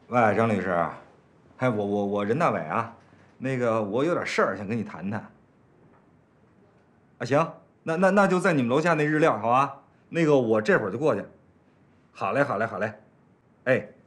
喂，张律师，哎，我任大伟啊，那个我有点事儿想跟你谈谈。啊，行，那就在你们楼下那日料，好吧？那个我这会儿就过去。好嘞，好嘞，好嘞。哎。